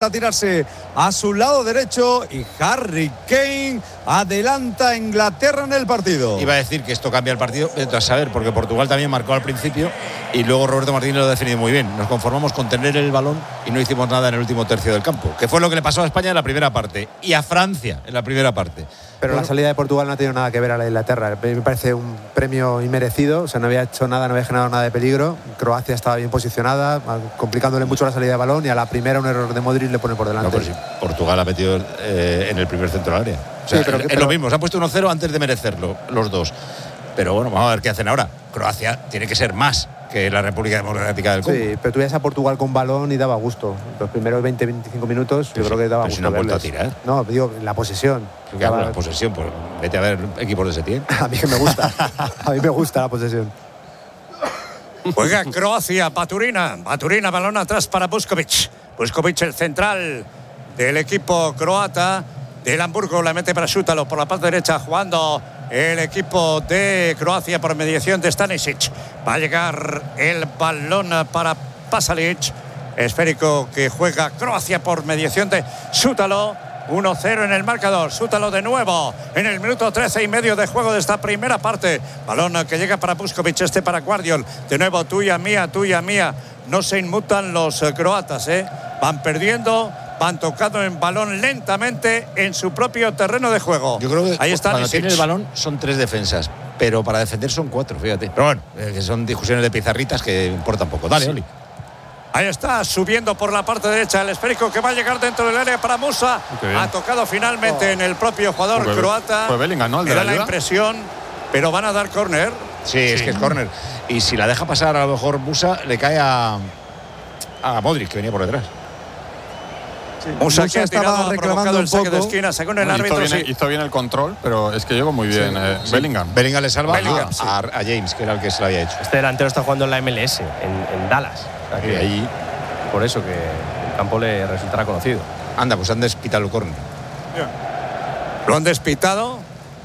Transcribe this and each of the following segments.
intenta tirarse a su lado derecho y Harry Kane adelanta a Inglaterra en el partido. Iba a decir que esto cambia el partido, a saber, porque Portugal también marcó al principio y luego Roberto Martínez lo ha definido muy bien. Nos conformamos con tener el balón y no hicimos nada en el último tercio del campo, que fue lo que le pasó a España en la primera parte y a Francia en la primera parte. Pero la salida de Portugal no ha tenido nada que ver a la de Inglaterra. Me parece un premio inmerecido. O sea, no había hecho nada, no había generado nada de peligro. Croacia estaba bien posicionada, complicándole mucho la salida de balón, y a la primera un error de Modric le pone por delante. No, pero sí, Portugal ha metido en el primer centro del área. O sea, sí, pero es lo mismo, se han puesto 1-0 antes de merecerlo los dos. Pero bueno, vamos a ver qué hacen ahora. Croacia tiene que ser más que la República Democrática del Congo. Sí, pero tú veías a Portugal con balón y daba gusto. Los primeros 20-25 minutos yo creo que daba gusto. Si no han vuelto a tirar. No, digo, la posesión. Claro, la posesión, pues vete a ver equipos de Setién. A mí que me gusta. A mí me gusta la posesión. Juega Croacia, Baturina, balón atrás para Vuskovic. Vuskovic, el central del equipo croata del Hamburgo, la mete para Šutalo por la parte derecha, jugando el equipo de Croacia por mediación de Stanisic. Va a llegar el balón para Pasalic, esférico que juega Croacia por mediación de Šutalo. 1-0 en el marcador. Šutalo de nuevo en el minuto 13 y medio de juego de esta primera parte. Balón que llega para Vuskovic, para Guardiol. De nuevo, tuya, mía. No se inmutan los croatas, Van perdiendo, van tocando en balón lentamente en su propio terreno de juego. Yo creo que ahí está cuando tiene el balón son 3 defensas, pero para defender son 4, fíjate. Pero bueno, que son discusiones de pizarritas que importan poco. Dale, sí. Oli. Ahí está, subiendo por la parte derecha el esférico que va a llegar dentro del área para Musa. Ha tocado finalmente en el propio jugador croata. Fue Bellingham, ¿no? Era la impresión, pero van a dar córner. Sí, es que es córner. Y si la deja pasar, a lo mejor Musa le cae a Modric, que venía por detrás. Sí. Musa que ha tirado, reclamando el saque de esquina, según el árbitro. Hizo bien el control, pero es que llegó muy bien Bellingham. Bellingham le salva a James, que era el que se lo había hecho. Este delantero está jugando en la MLS, en Dallas. O sea que ahí, por eso que el campo le resultará conocido. Anda, pues han despitado el córner. Lo han despitado.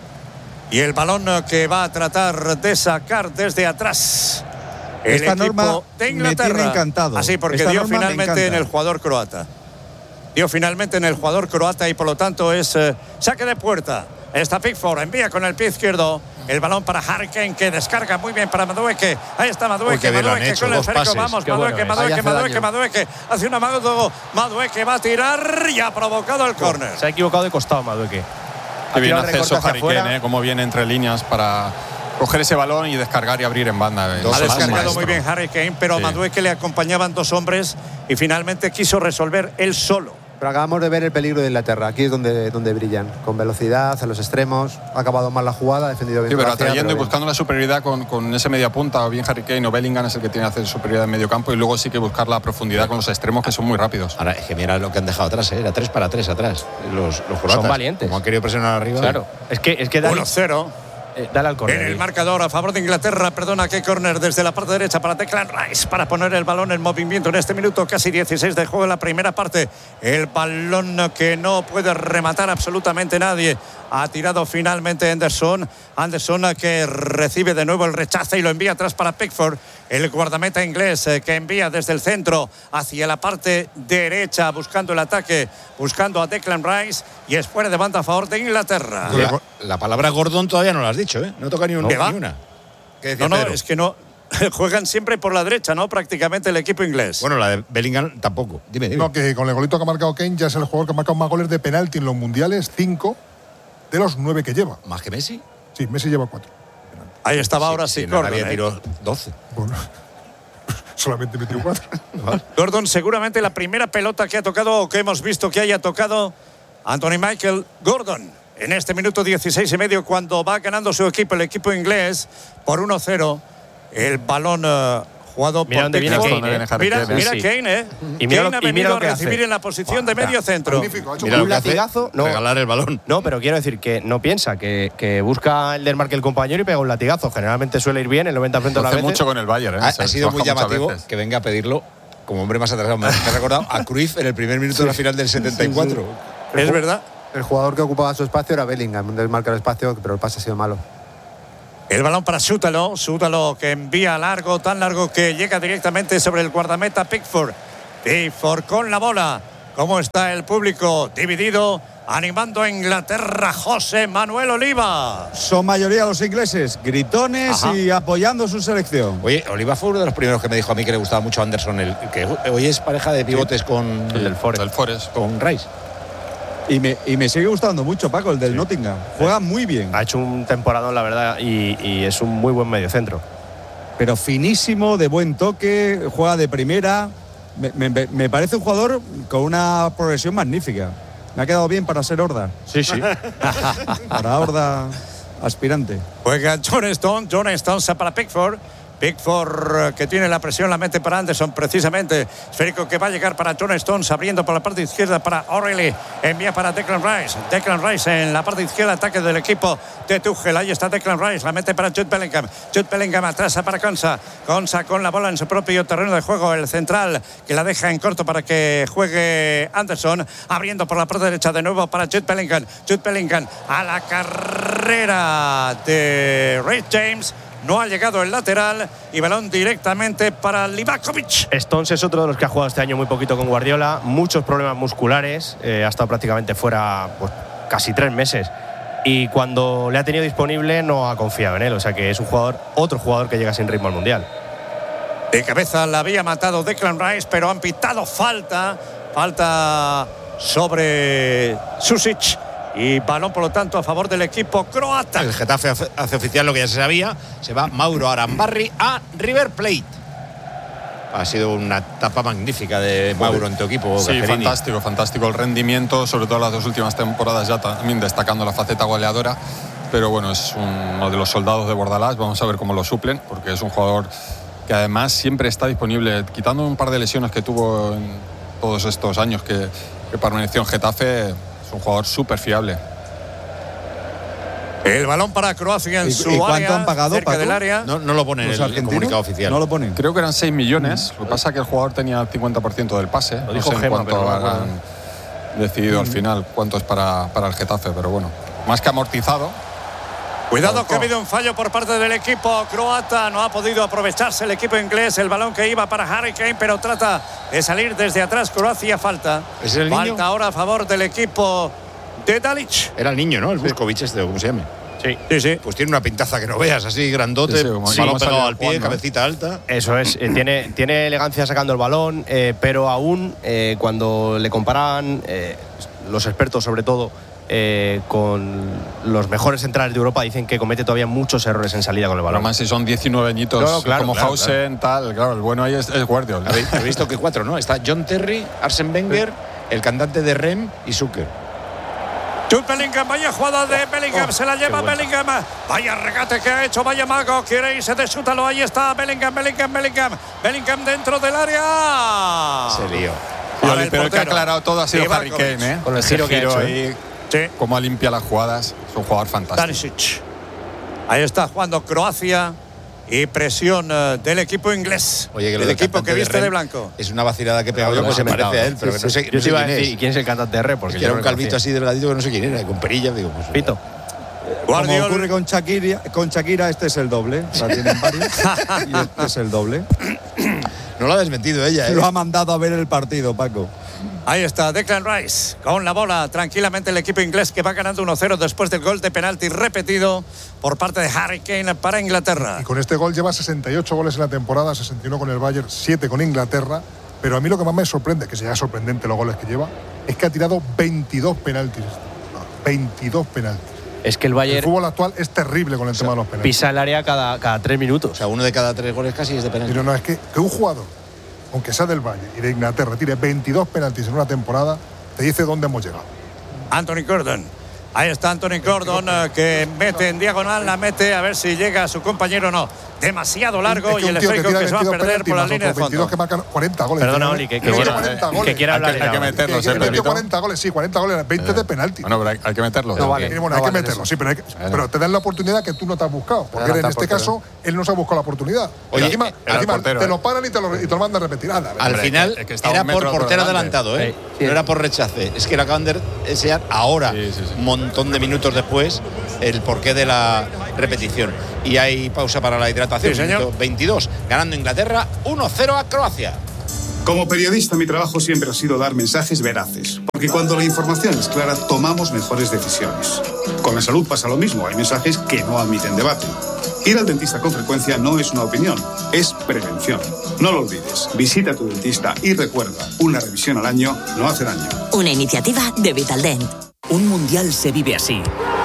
Y el balón que va a tratar de sacar desde atrás el Esta equipo norma de Inglaterra. me tiene encantado. Así, porque Esta dio norma finalmente en el jugador croata. Dio finalmente en el jugador croata y por lo tanto es saque de puerta. Está Pickford, envía con el pie izquierdo el balón para Harry Kane, que descarga muy bien para Madueke. Ahí está Madueke con el esférico. Vamos, Madueke. Hace un amago, Madueke va a tirar y ha provocado el córner. Se ha equivocado de costado Madueke. Qué bien hace eso Harry Kane, cómo viene entre líneas para coger ese balón y descargar y abrir en banda. Ha descargado muy bien Harry Kane, pero a Madueke le acompañaban 2 hombres y finalmente quiso resolver él solo. Pero acabamos de ver el peligro de Inglaterra. Aquí es donde brillan, con velocidad, en los extremos. Ha acabado mal la jugada, ha defendido bien. Sí, pero atrayendo y buscando la superioridad con ese media punta, o bien Harry Kane o Bellingham es el que tiene que hacer superioridad en medio campo, y luego sí que buscar la profundidad con los extremos, que son muy rápidos. Ahora, es que mira lo que han dejado atrás, era 3 para 3 atrás. Los croatas son valientes. Como han querido presionar arriba. Claro, es que 1-0. Dale al córner. En el marcador a favor de Inglaterra, que córner desde la parte derecha para Declan Rice para poner el balón en movimiento en este minuto, casi 16 de juego en la primera parte. El balón que no puede rematar absolutamente nadie. Ha tirado finalmente Anderson que recibe de nuevo el rechazo y lo envía atrás para Pickford, el guardameta inglés, que envía desde el centro hacia la parte derecha buscando el ataque, buscando a Declan Rice, y es fuera de banda a favor de Inglaterra. La palabra Gordon todavía no la has dicho, No toca ni una. No, es que no. Juegan siempre por la derecha, ¿no? Prácticamente el equipo inglés. Bueno, la de Bellingham tampoco. Dime. No, que con el golito que ha marcado Kane ya es el jugador que ha marcado más goles de penalti en los mundiales, 5 de los 9 que lleva. ¿Más que Messi? Sí, Messi lleva 4. Ahí estaba ahora sí Gordon. Había tirado 12. Bueno, solamente metió 4. Gordon, seguramente la primera pelota que ha tocado, o que hemos visto que haya tocado Anthony Michael Gordon en este minuto 16 y medio, cuando va ganando su equipo, el equipo inglés, por 1-0. El balón jugado mira por Pickford. Mira Kane, Y Kane ha venido a recibir hace en la posición de medio centro. Mira un latigazo. Regalar el balón. No, pero quiero decir que no piensa, que busca el desmarque el compañero y pega un latigazo. Generalmente suele ir bien, el 90% de las veces. Mucho con el Bayern. Ha sido muy llamativo que venga a pedirlo como hombre más atrasado. Me ha recordado a Cruyff en el primer minuto de la final del 74. Sí. Es verdad. El jugador que ocupaba su espacio era Bellingham, desmarca el espacio, pero el pase ha sido malo. El balón para Šutalo, que envía tan largo que llega directamente sobre el guardameta Pickford. Pickford con la bola. cómo está el público dividido, animando a Inglaterra. José Manuel Oliva. Son mayoría los ingleses, gritones y apoyando su selección. Oye, Oliva fue uno de los primeros que me dijo a mí que le gustaba mucho a Anderson, el que hoy es pareja de pivotes con el Forest. Con Rice. Y me sigue gustando mucho, Paco, el del Nottingham. Juega muy bien. Ha hecho un temporadón, la verdad, y es un muy buen mediocentro. Pero finísimo, de buen toque, juega de primera. Me parece un jugador con una progresión magnífica. Me ha quedado bien para ser Horda. Sí. Para Horda aspirante. Juega John Stones para Pickford. Pickford, que tiene la presión, la mete para Anderson precisamente. Esférico que va a llegar para John Stones, abriendo por la parte izquierda para O'Reilly. Envía para Declan Rice. Declan Rice en la parte izquierda, ataque del equipo de Tuchel. Ahí está Declan Rice, la mete para Jude Bellingham. Jude Bellingham atrás para Konsa. Konsa con la bola en su propio terreno de juego. El central que la deja en corto para que juegue Anderson. Abriendo por la parte derecha de nuevo para Jude Bellingham. Jude Bellingham a la carrera de Reece James. No ha llegado el lateral y balón directamente para Livakovic. Stones es otro de los que ha jugado este año muy poquito con Guardiola. Muchos problemas musculares. Ha estado prácticamente fuera casi 3 meses. Y cuando le ha tenido disponible no ha confiado en él. O sea que es otro jugador que llega sin ritmo al Mundial. De cabeza la había matado Declan Rice, pero han pitado falta. Falta sobre Susic. Y balón, por lo tanto, a favor del equipo croata. El Getafe hace oficial lo que ya se sabía. Se va Mauro Arambarri a River Plate. Ha sido una etapa magnífica de Mauro en tu equipo. Sí, Gasperini. fantástico el rendimiento, sobre todo las 2 últimas temporadas, ya también destacando la faceta goleadora. Pero bueno, es uno de los soldados de Bordalás. Vamos a ver cómo lo suplen, porque es un jugador que además siempre está disponible, quitando un par de lesiones que tuvo en todos estos años que permaneció en Getafe. Un jugador súper fiable. El balón para Croacia en su ¿Y cuánto área, han pagado, cerca Paco? del área. No lo pone en el comunicado oficial. No lo ponen. Creo que eran 6 millones. Lo que pasa es que el jugador tenía el 50% del pase. Lo dijo no sé Gemma, en cuánto pero no habrán decidido al final cuánto es para el Getafe, pero bueno, más que amortizado. Cuidado que ha habido un fallo por parte del equipo croata. No ha podido aprovecharse el equipo inglés. El balón que iba para Harry Kane, pero trata de salir desde atrás. Croacia falta. ¿Es el niño? Falta ahora a favor del equipo de Dalic. Era el niño, ¿no? El Vuskovic este, ¿cómo se llama? Sí. Pues tiene una pintaza que no veas, así grandote, Sí, como balón balón pegado salido al pie, jugando, cabecita alta. Eso es, tiene elegancia sacando el balón, pero aún cuando le comparan los expertos sobre todo con los mejores centrales de Europa, dicen que comete todavía muchos errores en salida con el balón. Además, si son 19 añitos No, claro, como claro, Hausen, tal, claro, el bueno ahí es Guardiola. He visto que 4, ¿no? Está John Terry, Arsene Wenger, el cantante de Rem y Zucker. Jude Bellingham, vaya jugada de Bellingham, se la lleva Bellingham. Vaya regate que ha hecho, vaya mago, quiere irse de Sútalo, ahí está Bellingham dentro del área. Se lió. Pero el que ha aclarado todo ha sido Harry Kane, ¿eh? Con el giro que ha hecho, ahí, cómo limpia las jugadas, es un jugador fantástico. Danisic. Ahí está jugando Croacia y presión del equipo inglés. Oye, que el equipo que viste de blanco. Es una vacilada que he pegado yo, pues se parece a él, pero que no sé, Yo no te sé iba a quién decir, es. ¿quién es el cantante de Re? Porque Que yo era no un lo calvito conocía. así delgadito que no sé quién era, con perilla, digo, pues. Pito. Como Guardiola. ocurre con Shakira, este es el doble. La tienen varios. Y este es el doble. No lo ha desmentido ella, ¿eh? Lo ha mandado a ver el partido, Paco. Ahí está Declan Rice con la bola tranquilamente el equipo inglés que va ganando 1-0 después del gol de penalti repetido por parte de Harry Kane para Inglaterra. Y con este gol lleva 68 goles en la temporada, 61 con el Bayern, 7 con Inglaterra. Pero a mí lo que más me sorprende, que sea sorprendente los goles que lleva, es que ha tirado 22 penaltis. 22 penaltis. Es que el El Bayern fútbol actual es terrible con el tema de los penaltis. pisa el área cada 3 minutos. O sea, uno de cada 3 goles casi es de penalti. Pero no, es que un jugador, aunque sea del Bayern y de Inglaterra, tire 22 penaltis en una temporada, te dice dónde hemos llegado. Anthony Gordon. Ahí está Anthony Gordon que mete en diagonal, la mete a ver si llega a su compañero o no. Demasiado largo Es y el un tío esférico que se va a 22 perder por la penaltis, línea de más otros 22 fondo. que marcan 40 goles. Perdona, Tiene- Oli, que tiene quiera- 40 goles. que quiera hablar Hay ella. que meterlos, Que metió Pedrito. 40 goles, sí, 40 goles, 20 de penalti. Bueno, pero hay que meterlos. No vale. Bueno, hay no que vale meterlo, eso. sí, pero te dan la oportunidad que tú no te has buscado. Porque Adelanta en este al portero. caso, él no se ha buscado la oportunidad. Oye, encima era el portero, te lo paran y te lo mandan a repetir. Anda, Al Hombre, final es que estaba era un metro por por portero delante. adelantado, ¿eh? Sí. No era por rechace. Es que lo acaban de enseñar ahora, Sí. un montón de minutos después, el porqué de la repetición. Y hay pausa para la hidratación. Sí, señor. Minuto 22. Ganando Inglaterra 1-0 a Croacia. Como periodista, mi trabajo siempre ha sido dar mensajes veraces, porque cuando la información es clara, tomamos mejores decisiones. Con la salud pasa lo mismo, hay mensajes que no admiten debate. Ir al dentista con frecuencia no es una opinión, es prevención. No lo olvides, visita a tu dentista y recuerda, una revisión al año no hace daño. Una iniciativa de Vitaldent. Un mundial se vive así.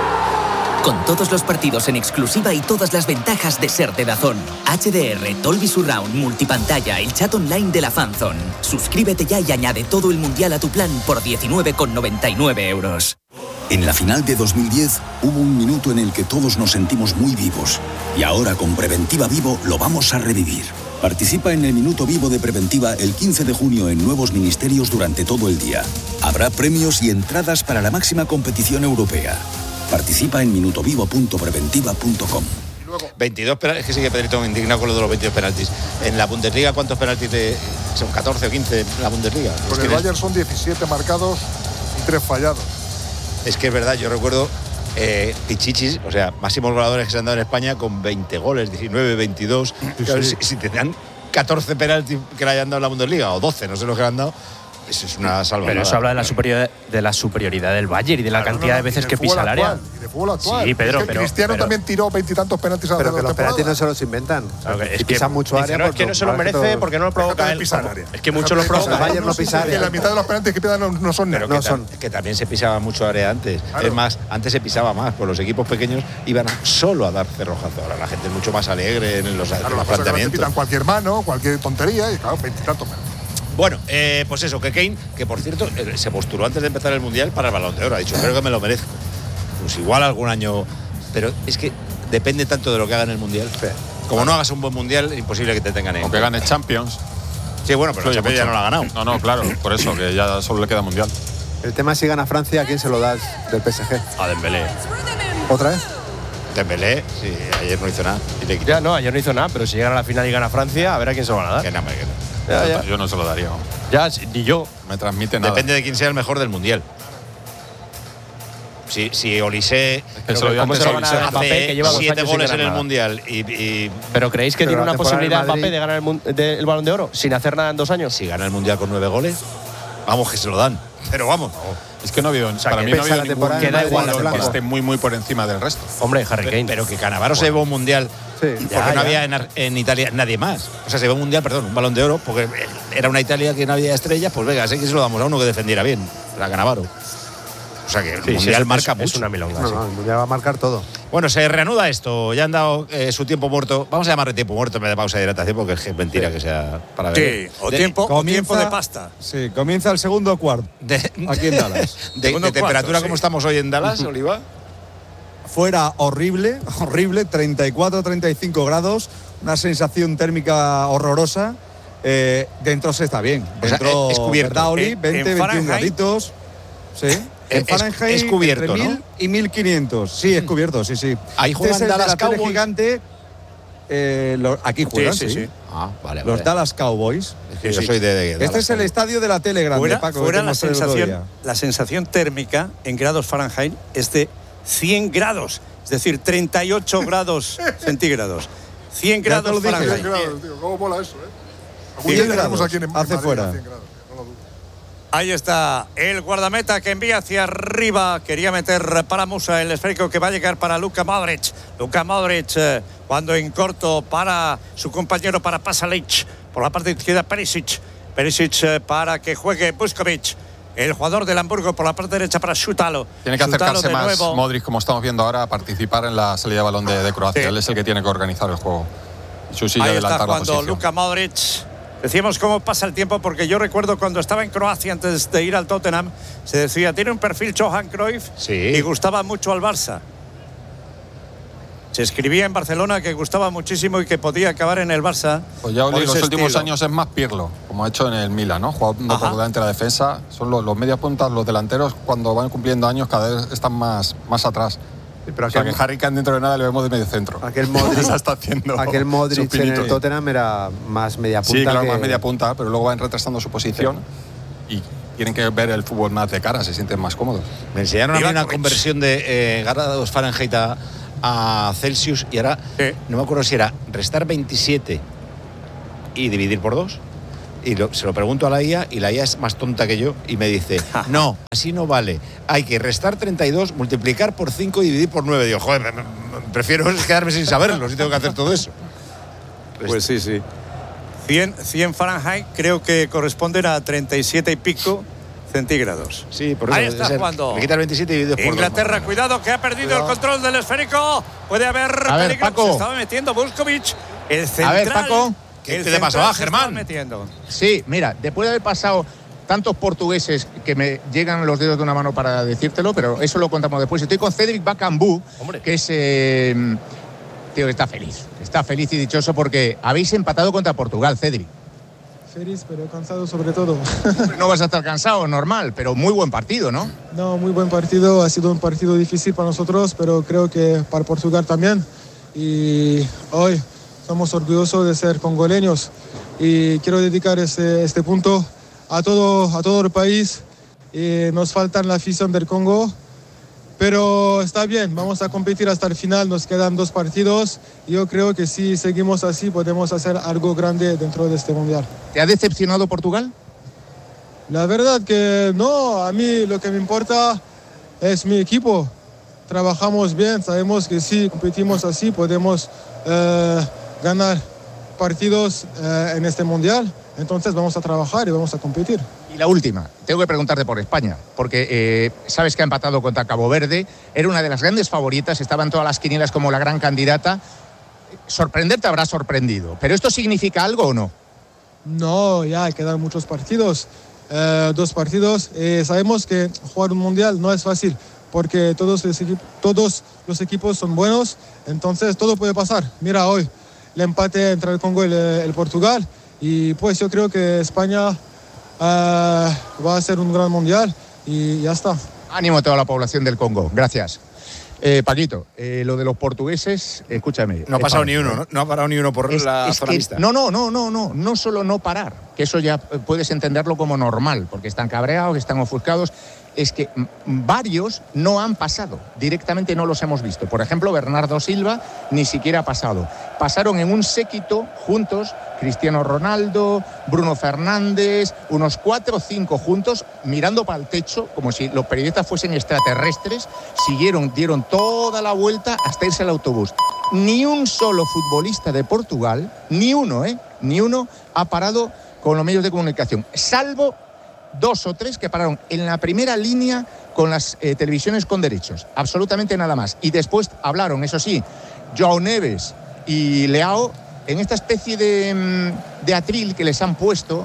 Con todos los partidos en exclusiva y todas las ventajas de ser de DAZN. HDR, Dolby Surround, multipantalla, el chat online de la Fanzone. Suscríbete ya y añade todo el mundial a tu plan por 19,99 €. En la final de 2010 hubo un minuto en el que todos nos sentimos muy vivos. Y ahora con Preventiva Vivo lo vamos a revivir. Participa en el Minuto Vivo de Preventiva el 15 de junio en nuevos ministerios durante todo el día. Habrá premios y entradas para la máxima competición europea. Participa en minutovivo.preventiva.com. 22 penaltis, es que sí que Pedrito me indigna con lo de los 22 penaltis. En la Bundesliga, ¿cuántos penaltis son 14 o 15 en la Bundesliga? Con el Bayern son 17 marcados y 3 fallados. Es que es verdad, yo recuerdo Pichichis, o sea, máximos goleadores que se han dado en España con 20 goles, 19, 22. Claro, si tendrán 14 penaltis que le hayan dado en la Bundesliga, o 12, no sé lo que le han dado. Eso es una salvajada. Pero eso habla de la superioridad del Bayern y de la cantidad de veces que pisa el área. Y de fútbol actual. Sí, Pedro, pero Cristiano también tiró 20 y tantos penaltis a la Pero que los temporada. penaltis no se los inventan. Claro, y pisan mucho área. No, es que no se lo merece porque no lo provoca él. Es que muchos lo provocan. El Bayern no pisa área. Que la mitad de los penaltis que pidan no son. Pero no son. que también se pisaba mucho área antes. Claro. Es más, antes se pisaba más, pues los equipos pequeños iban solo a dar cerrojazo. Ahora la gente es mucho más alegre en los planteamientos. Pitan cualquier mano, cualquier tontería y claro, 20 y tantos penaltis. Bueno, pues eso, que Kane, que por cierto se postuló antes de empezar el Mundial para el Balón de Oro, ha dicho, creo que me lo merezco. Pues igual algún año, pero es que depende tanto de lo que haga en el Mundial. Como no hagas un buen Mundial, es imposible que te tengan en. O que gane Champions. Sí, bueno, pero Champions ya no lo ha ganado. No, claro, por eso, que ya solo le queda Mundial. El tema es si gana Francia, ¿a quién se lo das del PSG? A Dembélé. ¿Otra vez? Dembélé, sí, ayer no hizo nada. Ya, no, ayer no hizo nada, pero si llega a la final y gana Francia, a ver a quién se lo van a dar. Que no, que no. Ya. Yo no se lo daría. Ya, ni yo. Me transmite nada. Depende de quién sea el mejor del Mundial. Si Olise ¿cómo se lo van a dar a Mbappé, que lleva 7 goles en el nada? Mundial y ¿Pero creéis que tiene una posibilidad Madrid... Mbappé de ganar el Balón de Oro sin hacer nada en 2 años? si gana el Mundial con 9 goles, vamos que se lo dan. Pero vamos. Es que no ha habido, sea, para que mí no ha pesa habido la ningún temporada que da igual jugador la que esté muy por encima del resto. Hombre, Harry Kane. Pero que Cannavaro se llevó un Mundial porque no había en Italia nadie más. O sea, se llevó un Mundial, un Balón de Oro, porque era una Italia que no había estrellas, pues venga, sé que se lo damos a uno que defendiera bien, a Cannavaro. O sea que el Mundial marca mucho. Es una milonga. No, el Mundial va a marcar todo. Bueno, se reanuda esto. Ya han dado su tiempo muerto. Vamos a llamarle tiempo muerto en vez de pausa de hidratación, porque es mentira que sea para ver. Sí, o tiempo de pasta. Sí, comienza el segundo cuarto. Aquí en Dallas. De temperatura, como estamos hoy en Dallas, Oliva. Fuera horrible, 34-35 grados, una sensación térmica horrorosa. Dentro se está bien. Dentro, es cubierto. ¿Verdad, Oli? 20-21 graditos. Sí. En Fahrenheit, es cubierto, entre 1000 y 1500. Sí, es cubierto, sí. Ahí juegan es el Dallas de la tele Cowboys. Gigante. Aquí juegan, sí. Ah, vale. Los Dallas Cowboys. Es que yo soy de Dallas. Este es el estadio de la tele grande, Paco. Fuera la sensación térmica en grados Fahrenheit es de 100 grados. Es decir, 38 grados centígrados. 100 grados Fahrenheit. 100 grados, tío. ¿Cómo mola eso, 100 grados hace Madrid, fuera. 100 grados, no lo dudo. Ahí está el guardameta que envía hacia arriba. Quería meter para Musa el esférico que va a llegar para Luka Modric. Luka Modric cuando en corto para su compañero, para Pasalic. Por la parte izquierda Perisic. Perisic para que juegue Busquets. El jugador del Hamburgo por la parte derecha para Šutalo. Tiene que acercarse más nuevo. Modric, como estamos viendo ahora, a participar en la salida de balón de Croacia. Sí. Él es el que tiene que organizar el juego. Su silla Ahí adelantar está la jugando posición. Luka Modric. Decíamos cómo pasa el tiempo, porque yo recuerdo cuando estaba en Croacia antes de ir al Tottenham, se decía, tiene un perfil Johan Cruyff y gustaba mucho al Barça. Se escribía en Barcelona que gustaba muchísimo y que podía acabar en el Barça. Pues ya por los ese últimos estilo. años es más Pirlo, como ha hecho en el Milan, ¿no? Jugando por delante de la defensa. Son los medias puntas, los delanteros, cuando van cumpliendo años, cada vez están más atrás. Sí, pero o sea, que Harry Kane dentro de nada le vemos de medio centro. Aquel Modric, está haciendo aquel Modric en el pinitos. Tottenham era más media punta. Sí, claro, que... más media punta, pero luego van retrasando su posición y tienen que ver el fútbol más de cara, se sienten más cómodos. Me enseñaron a mí una conversión de grados Fahrenheit a Celsius y ahora no me acuerdo si era restar 27 y dividir por 2 Y se lo pregunto a la IA y la IA es más tonta que yo y me dice, no, así no vale. Hay que restar 32, multiplicar por 5 y dividir por 9. Digo, joder, prefiero quedarme sin saberlo si tengo que hacer todo eso. Pues sí. 100 Fahrenheit creo que corresponden a 37 y pico centígrados. Sí, por eso. Ahí está jugando. Le quita el 27 y divide por 2. Inglaterra, cuidado que ha perdido el control del esférico. Puede haber peligro. Paco. Se estaba metiendo Vuskovic, el central. A ver, Paco. ¿Qué te pasó, Germán? Sí, mira, después de haber pasado tantos portugueses que me llegan los dedos de una mano para decírtelo, pero eso lo contamos después. Estoy con Cédric Bakambu, que es... tío, que está feliz y dichoso porque habéis empatado contra Portugal, Cédric. Feliz, pero cansado sobre todo. No vas a estar cansado, normal, pero muy buen partido, ¿no? No, muy buen partido. Ha sido un partido difícil para nosotros, pero creo que para Portugal también. Y hoy somos orgullosos de ser congoleños. Y quiero dedicar este punto a todo el país. Nos falta la afición del Congo. Pero está bien, vamos a competir hasta el final, nos quedan 2 partidos. Yo creo que si seguimos así podemos hacer algo grande dentro de este Mundial. ¿Te ha decepcionado Portugal? La verdad que no, a mí lo que me importa es mi equipo. Trabajamos bien, sabemos que si competimos así podemos ganar partidos en este Mundial. Entonces vamos a trabajar y vamos a competir. Y la última, tengo que preguntarte por España, porque sabes que ha empatado contra Cabo Verde, era una de las grandes favoritas, estaban todas las quinielas como la gran candidata. Sorprender te habrá sorprendido, ¿pero esto significa algo o no? No, ya quedan muchos partidos, 2 partidos. Sabemos que jugar un Mundial no es fácil, porque todos los equipos son buenos, entonces todo puede pasar. Mira hoy, el empate entre el Congo y el Portugal. Y pues yo creo que España va a ser un gran mundial y ya está. Ánimo a toda la población del Congo. Gracias. Paquito, lo de los portugueses, escúchame. No ha pasado ni uno, ¿no? No ha parado ni uno por la zona mixta. No solo no parar, que eso ya puedes entenderlo como normal, porque están cabreados, están ofuscados. Es que varios no han pasado, directamente no los hemos visto. Por ejemplo, Bernardo Silva ni siquiera ha pasado. Pasaron en un séquito juntos Cristiano Ronaldo, Bruno Fernández, unos 4 o 5 juntos, mirando para el techo, como si los periodistas fuesen extraterrestres, dieron toda la vuelta hasta irse al autobús. Ni un solo futbolista de Portugal, ni uno ha parado con los medios de comunicación, salvo 2 o 3 que pararon en la primera línea con las televisiones con derechos, absolutamente nada más. Y después hablaron, eso sí, Joao Neves y Leao en esta especie de atril que les han puesto,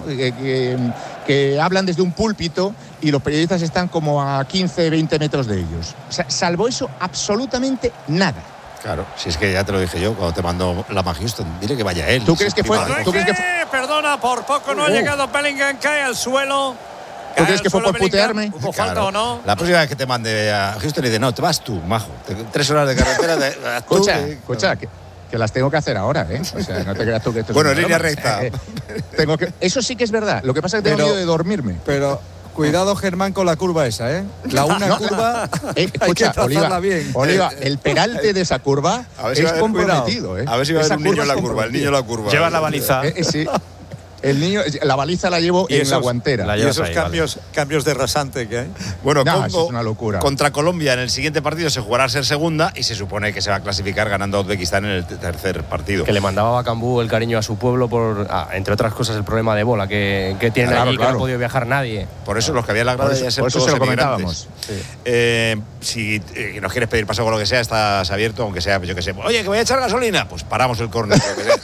que hablan desde un púlpito y los periodistas están como a 15, 20 metros de ellos. O sea, salvo eso, absolutamente nada. Claro, si es que ya te lo dije yo cuando te mandó Lama Houston, dile que vaya él. ¿Tú crees que fue? Perdona, por poco no ha llegado Bellingham, cae al suelo. ¿Tú crees que fue por putearme? ¿Hubo falta o no? La próxima vez que te mande a Houston y dice, no, te vas tú, majo. 3 horas de carretera. Escucha, que las tengo que hacer ahora, ¿eh? O sea, no te creas tú que esto bueno, es línea recta. Eso sí que es verdad. Lo que pasa es que tengo miedo de dormirme. Pero cuidado, Germán, con la curva esa, ¿eh? Curva escucha, hay que trazarla bien. Oliva, el peralte de esa curva es comprometido, ¿eh? A ver si va a haber un niño en la curva. El niño en la curva. Lleva la baliza. Sí. El niño, la baliza la llevo en la guantera. Y esos cambios de rasante que hay. Bueno, no, Congo eso es una locura. Contra Colombia en el siguiente partido se jugará a ser segunda y se supone que se va a clasificar ganando a Uzbekistán en el tercer partido. Que le mandaba a Bakambu el cariño a su pueblo por, entre otras cosas, el problema de bola que tienen allí, que no ha podido viajar nadie. Por eso los que habían la grada ya por eso se lo comentábamos. Sí. Si nos quieres pedir paso con lo que sea, estás abierto, aunque sea, yo que sé. Oye, que voy a echar gasolina, pues paramos el córner.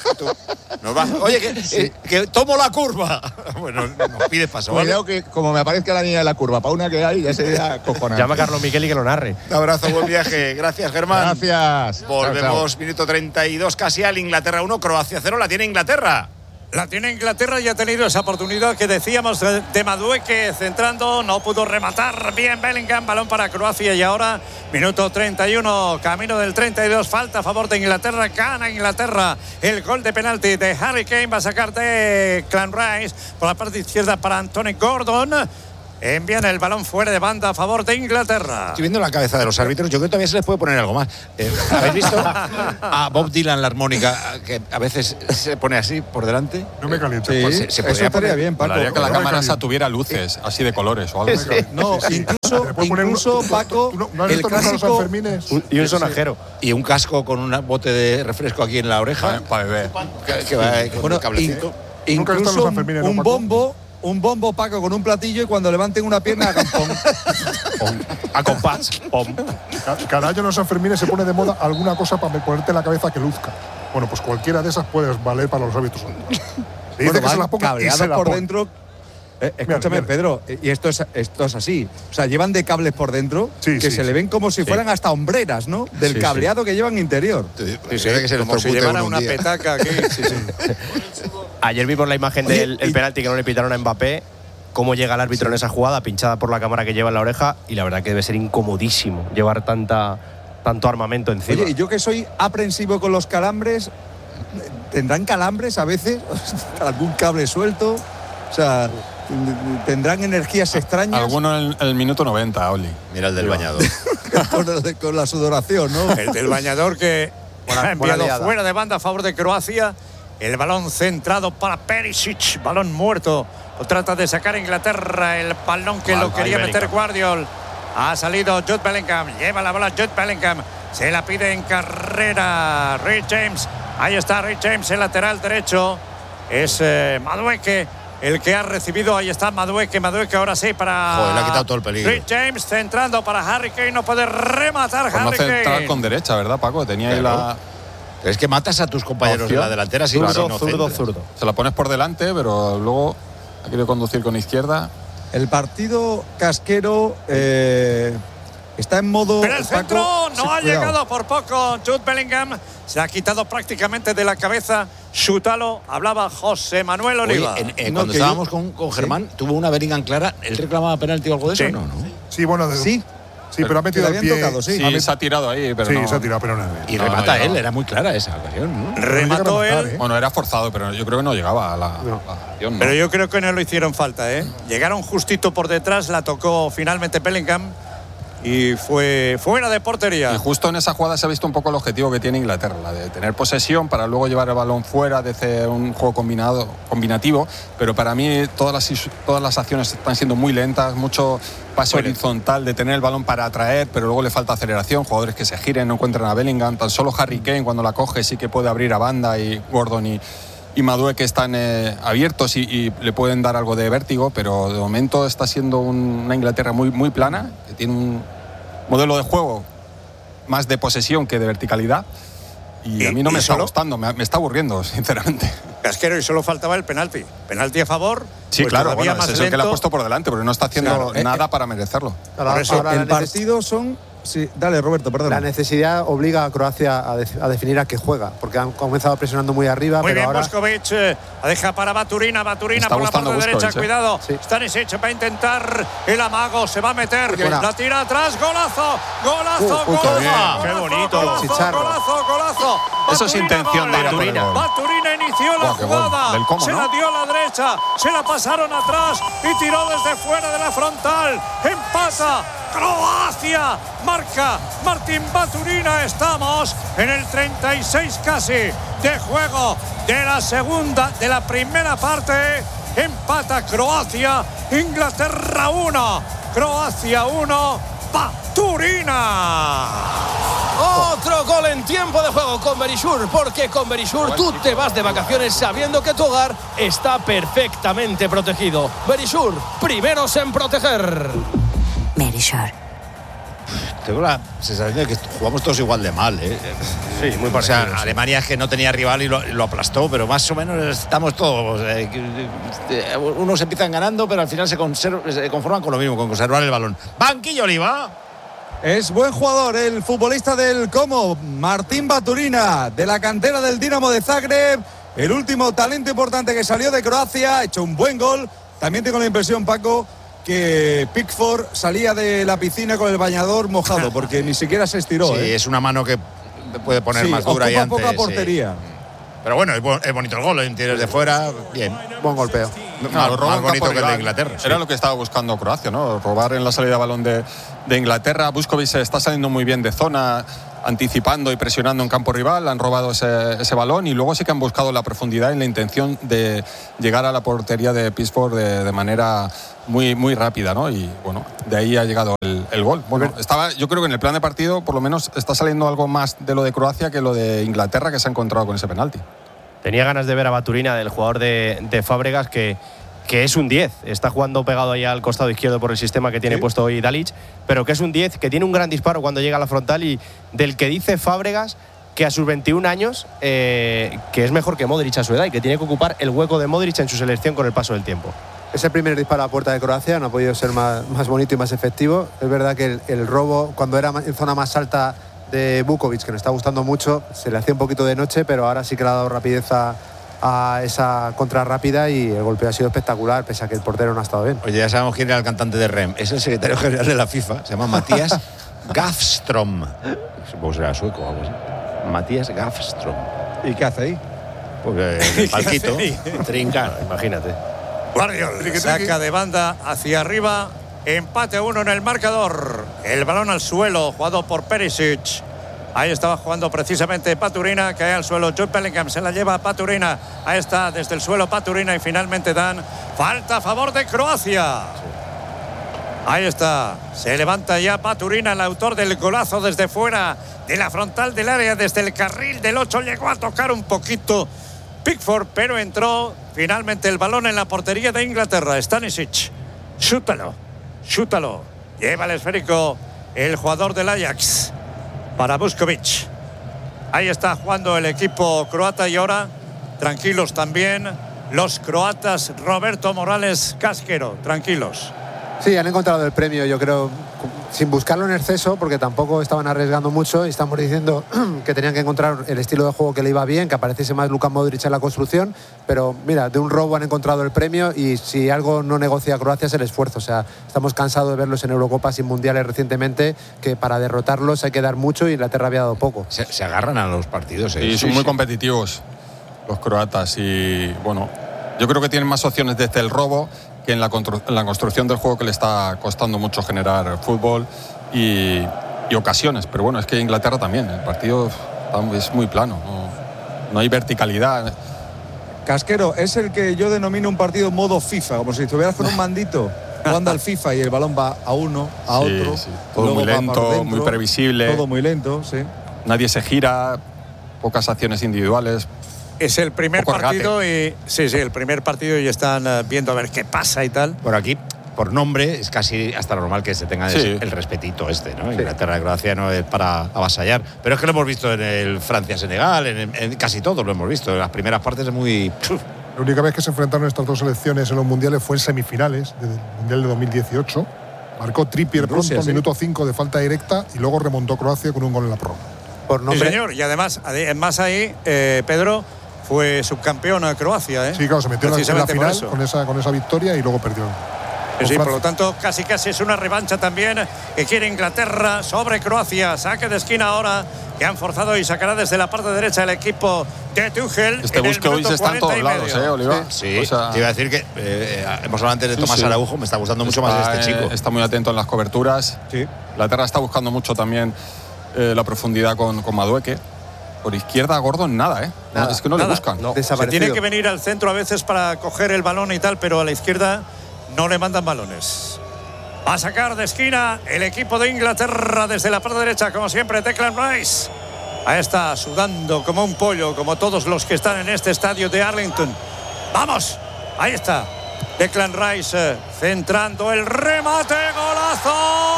Oye, que tomo la curva. Bueno, nos pides paso. Cuidado que como me aparezca la niña de la curva, para una que hay, ya sería cojonante. Llama a Carlos Miquel y que lo narre. Un abrazo, buen viaje. Gracias, Germán. Gracias. Volvemos, minuto 32 casi al Inglaterra 1, Croacia 0. La tiene Inglaterra. La tiene Inglaterra y ha tenido esa oportunidad que decíamos de Madueke centrando, no pudo rematar bien Bellingham, balón para Croacia y ahora minuto 31, camino del 32, falta a favor de Inglaterra, gana Inglaterra, el gol de penalti de Harry Kane va a sacar de Clan Rice por la parte izquierda para Anthony Gordon. envían el balón fuera de banda a favor de Inglaterra. Estoy viendo la cabeza de los árbitros. Yo creo que todavía se les puede poner algo más. ¿Habéis visto a Bob Dylan la armónica que a veces se pone así por delante? No me caliento. Sí, Pues eso estaría bien, Paco. Molaría que la No me cámara caliento. esa tuviera luces así de colores o algo. No, incluso Paco, ¿No has el visto nunca los clásico. Sanfermines? Y un sonajero. Y un casco con un bote de refresco aquí en la oreja. Para beber. Que va con Bueno, el cablecito. Nunca he visto incluso los Sanfermines, ¿no, un Paco? bombo, Paco, con un platillo y cuando levanten una pierna hagan pom. A compás. Pom. Cada año en los Sanfermines se pone de moda alguna cosa para ponerte en la cabeza que luzca. Bueno, pues cualquiera de esas puedes valer para los hábitos. Le dice que se la ponga y cableados se la por pone. dentro. Escúchame, Mira. Pedro, y esto es así. O sea, llevan de cables por dentro que se le ven como si fueran hasta hombreras, ¿no? Del Sí, cableado que llevan interior. Como si llevara una petaca aquí. Ayer vimos la imagen del penalti que no le pitaron a Mbappé. Cómo llega el árbitro en esa jugada, pinchada por la cámara que lleva en la oreja. Y la verdad que debe ser incomodísimo llevar tanto armamento encima. Oye, y yo que soy aprensivo con los calambres, ¿tendrán calambres a veces? ¿Algún cable suelto? O sea, ¿tendrán energías extrañas? Alguno en el minuto 90, Oli. Mira el del bañador. con la sudoración, ¿no? El del bañador que ha enviado liada. fuera de banda a favor de Croacia. El balón centrado para Perisic. Balón muerto. Lo trata de sacar Inglaterra. El balón que lo quería meter Guardiol. Ha salido Jude Bellingham. Lleva la bola Jude Bellingham. Se la pide en carrera Reece James. Ahí está Reece James, el lateral derecho. Es Madueke el que ha recibido. Ahí está Madueke ahora sí para. Joder, le ha quitado todo el peligro. Reece James centrando para Harry Kane. No puede rematar Por no Harry centrar Kane. con derecha, ¿verdad, Paco? Tenía ahí la. Es que matas a tus compañeros de la delantera si no zurdo. Se la pones por delante, pero luego ha querido conducir con izquierda. El partido casquero está en modo. Pero el centro Paco, no ha llegado por poco. Jude Bellingham se ha quitado prácticamente de la cabeza. Chútalo, hablaba José Manuel Oliva. Cuando estábamos con Germán, tuvo una Bellingham clara. ¿Él reclamaba penalti o algo de eso? Sí. No. Sí, bueno, sí, pero ha metido el pie. Tocado, sí. Sí, se ha tirado ahí, pero Sí, no. se ha tirado, pero no. Y remata él, era muy clara esa ocasión, ¿no? Remató él. Bueno, era forzado, pero yo creo que no llegaba a la acción, ¿no? Pero yo creo que no lo hicieron falta, ¿eh? Llegaron justito por detrás, la tocó finalmente Bellingham y fue fuera de portería. Y justo en esa jugada se ha visto un poco el objetivo que tiene Inglaterra, la de tener posesión para luego llevar el balón fuera, de hacer un juego combinativo, pero para mí todas las acciones están siendo muy lentas, mucho pase horizontal de tener el balón para atraer, pero luego le falta aceleración, jugadores que se giren, no encuentran a Bellingham, tan solo Harry Kane cuando la coge sí que puede abrir a banda y Gordon y Madueke están abiertos y le pueden dar algo de vértigo, pero de momento está siendo una Inglaterra muy, muy plana, que tiene un modelo de juego más de posesión que de verticalidad. Y a mí no me está gustando, me está aburriendo, sinceramente. Casquero, y solo faltaba el penalti. Penalti a favor. Sí, pues claro, todavía bueno, más es el que le ha lento. puesto por delante, porque no está haciendo nada para merecerlo. Por eso, el partido son. Sí, dale, Roberto, perdón. La necesidad obliga a Croacia a definir a qué juega, porque han comenzado presionando muy arriba, Muy pero bien, ahora. Buscovic la deja para Baturina Está por la gustando parte derecha, Buscovic, cuidado. Sí. Stanisic va a intentar el amago, se va a meter, buena. la tira atrás, golazo, golazo, qué golazo, bien. golazo, Qué bonito. golazo, Chicharro. golazo. Eso es intención de ir a por el gol. Baturina inició la Buah, qué gol. jugada, Del cómo, se ¿no? la dio a la derecha, se la pasaron atrás y tiró desde fuera de la frontal, empata Croacia, marca Martín Baturina. Estamos en el 36 casi de juego de la primera parte. Empata Croacia, Inglaterra 1, Croacia 1, Baturina. Otro gol en tiempo de juego con Berisur, porque con Berisur tú te vas de vacaciones sabiendo que tu hogar está perfectamente protegido. Berisur, primeros en proteger. Verisur. Tengo la sensación de que jugamos todos igual de mal, ¿eh? Sí, muy O parecido. sea, Alemania es que no tenía rival y lo aplastó, pero más o menos estamos todos. Unos empiezan ganando, pero al final se conforman con lo mismo, con conservar el balón. Banquillo, Oliva. Es buen jugador el futbolista del Como, Martín Baturina, de la cantera del Dinamo de Zagreb. El último talento importante que salió de Croacia, ha hecho un buen gol. También tengo la impresión, Paco, que Pickford salía de la piscina con el bañador mojado, porque ni siquiera se estiró. Sí, es una mano que puede poner más dura y ocupa antes. poca portería. Sí. Pero bueno, es bonito el gol, en tiros de fuera, bien. Buen golpeo. No, más bonito que el de Inglaterra. Era lo que estaba buscando Croacia, ¿no? Robar en la salida de balón de Inglaterra. Vuskovic está saliendo muy bien de zona, anticipando y presionando en campo rival. Han robado ese balón y luego sí que han buscado la profundidad y la intención de llegar a la portería de Pittsburgh de manera muy, muy rápida, ¿no? Y bueno, de ahí ha llegado el gol. Bueno, yo creo que en el plan de partido por lo menos está saliendo algo más de lo de Croacia que lo de Inglaterra, que se ha encontrado con ese penalti. Tenía ganas de ver a Baturina, del jugador de Fábregas, que es un 10. Está jugando pegado ahí al costado izquierdo por el sistema que tiene puesto hoy Dalic, pero que es un 10, que tiene un gran disparo cuando llega a la frontal y del que dice Fábregas que a sus 21 años que es mejor que Modric a su edad y que tiene que ocupar el hueco de Modric en su selección con el paso del tiempo. Es el primer disparo a la puerta de Croacia, no ha podido ser más bonito y más efectivo. Es verdad que el robo, cuando era en zona más alta de Vukovic, que nos está gustando mucho, se le hacía un poquito de noche, pero ahora sí que le ha dado rapidez a esa contra rápida y el golpeo ha sido espectacular, pese a que el portero no ha estado bien. Oye, ya sabemos quién era el cantante de REM. Es el secretario general de la FIFA, se llama Matías Gafström. Supongo que será sueco o algo así. Matías Gafström. ¿Y qué hace ahí? Pues el palquito, trincar, imagínate. Guardiol saca de banda hacia arriba. Empate a 1 en el marcador. El balón al suelo, jugado por Perisic. Ahí estaba jugando precisamente Paturina, cae al suelo. Jude Bellingham se la lleva a Paturina. Ahí está, desde el suelo Paturina y finalmente dan falta a favor de Croacia. Ahí está, se levanta ya Paturina, el autor del golazo desde fuera de la frontal del área, desde el carril del 8. Llegó a tocar un poquito Pickford, pero entró finalmente el balón en la portería de Inglaterra. Stanisic, chútalo. Lleva el esférico el jugador del Ajax para Vuskovic. Ahí está jugando el equipo croata y ahora tranquilos también los croatas. Roberto Morales, Casquero, tranquilos. Sí, han encontrado el premio, yo creo, sin buscarlo en exceso, porque tampoco estaban arriesgando mucho y estamos diciendo que tenían que encontrar el estilo de juego que le iba bien, que apareciese más Luka Modric en la construcción, pero mira, de un robo han encontrado el premio y si algo no negocia Croacia es el esfuerzo. O sea, estamos cansados de verlos en Eurocopas y Mundiales recientemente, que para derrotarlos hay que dar mucho y Inglaterra había dado poco. Se agarran a los partidos. Y son muy competitivos los croatas y bueno, yo creo que tienen más opciones desde el robo que en la construcción del juego, que le está costando mucho generar fútbol y ocasiones. Pero bueno, es que Inglaterra también, el partido es muy plano, no hay verticalidad. Casquero, es el que yo denomino un partido modo FIFA, como si estuvieras con un mandito jugando al FIFA y el balón va a uno, a otro. Sí. Todo muy lento, muy previsible. Todo muy lento, sí. Nadie se gira, pocas acciones individuales. Es el primer partido y el primer partido y están viendo a ver qué pasa y tal. Por aquí, por nombre, es casi hasta normal que se tenga el respetito este, ¿no? Sí. Inglaterra y Croacia no es para avasallar, pero es que lo hemos visto en el Francia-Senegal, en casi todos lo hemos visto. En las primeras partes es muy... La única vez que se enfrentaron estas dos selecciones en los mundiales fue en semifinales del Mundial de 2018. Marcó Trippier pronto, minuto 5 de falta directa y luego remontó Croacia con un gol en la prórroga. Por nombre. Sí, señor, y además ahí, Pedro, fue subcampeón a Croacia, ¿eh? Sí, claro, se metió en la final con esa victoria y luego perdió. Sí, por lo tanto, casi es una revancha también que quiere Inglaterra sobre Croacia. Saque de esquina ahora que han forzado y sacará desde la parte derecha el equipo de Tuchel. Este Vuskovic está en todos lados, Oliva. Sí, o sea, te iba a decir que hemos hablado antes de Tomás Araujo, me está gustando mucho más este chico. Está muy atento en las coberturas. Sí. Inglaterra está buscando mucho también la profundidad con Madueke. Por izquierda, Gordon, nada, ¿eh? Nada, es que no le buscan. No. Se tiene que venir al centro a veces para coger el balón y tal, pero a la izquierda no le mandan balones. Va a sacar de esquina el equipo de Inglaterra desde la parte derecha, como siempre, Declan Rice. Ahí está, sudando como un pollo, como todos los que están en este estadio de Arlington. ¡Vamos! Ahí está. Declan Rice centrando el remate. ¡Golazo!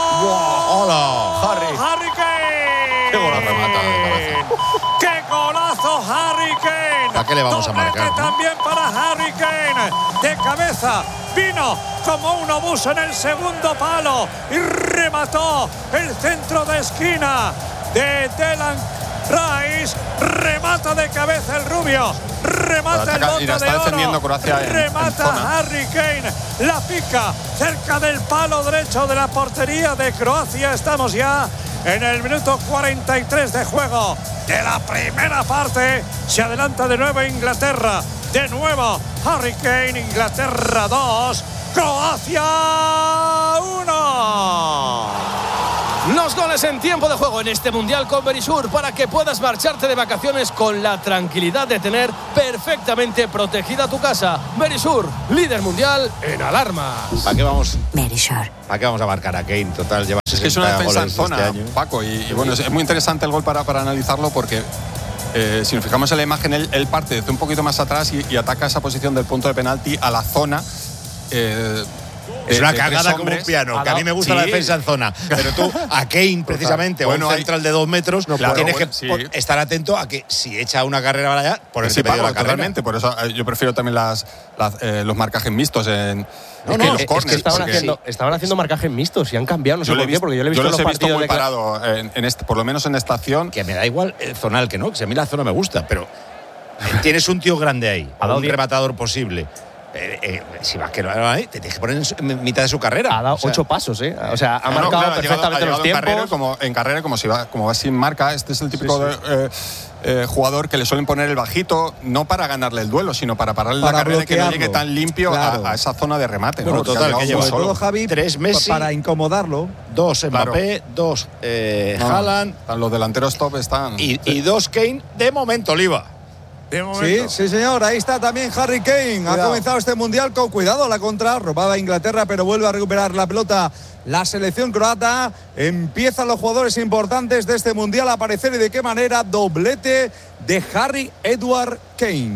Wow, ¡hola! Harry Kane. ¡Qué golazo mata de cabeza! ¡Qué golazo, Harry Kane! ¿A qué le vamos a marcar, no? También para Harry Kane. De cabeza vino como un obús en el segundo palo y remató el centro de esquina de Declan Rice. Remata de cabeza el rubio. Remata el bote de oro. Remata Harry Kane. La pica cerca del palo derecho de la portería de Croacia. Estamos ya en el minuto 43 de juego de la primera parte. Se adelanta de nuevo Inglaterra. De nuevo, Harry Kane, Inglaterra 2, Croacia 1. Los goles en tiempo de juego en este Mundial con Verisur para que puedas marcharte de vacaciones con la tranquilidad de tener perfectamente protegida tu casa. Verisur, líder mundial en alarmas. ¿Para qué vamos? Verisur. ¿Para qué vamos a marcar a Kane? Total, lleva 60 Es que es una defensa en goles zona, este año. Paco, y bueno, es muy interesante el gol para analizarlo porque si nos fijamos en la imagen, él parte desde un poquito más atrás y ataca esa posición del punto de penalti a la zona. Es una cagada como un piano, que a mí me gusta la defensa en zona. Pero tú, a Kane, precisamente, o un central de 2 metros, tienes que estar atento a que si echa una carrera para allá, ponerse medio la carrera. Totalmente, por eso yo prefiero también los marcajes mixtos en los corners. Es que estaban haciendo marcajes mixtos y han cambiado, no sé por qué, porque yo le he visto los los he visto partidos muy parado, por lo menos en esta acción. Que me da igual el zonal que no, que si a mí la zona me gusta, pero tienes un tío grande ahí, un rematador posible. Si vas que no ahí, te tienes que poner en mitad de su carrera. Ha dado 8 pasos, ¿eh? O sea, ha marcado perfectamente los tiempos. En carrera, como va sin marca, este es el típico jugador que le suelen poner el bajito, no para ganarle el duelo, sino para pararle la carrera y que no llegue tan limpio a esa zona de remate. Bueno, ¿no? total, que lleva todo Javi 3 Messi para incomodarlo. 2 Mbappé, 2 Haaland. Los delanteros top están. Y 2 Kane de momento, Oliva. Sí, señor, ahí está también Harry Kane. Cuidado. Ha comenzado este Mundial con cuidado la contra, robaba Inglaterra, pero vuelve a recuperar la pelota la selección croata. Empiezan los jugadores importantes de este Mundial a aparecer, y de qué manera. Doblete de Harry Edward Kane.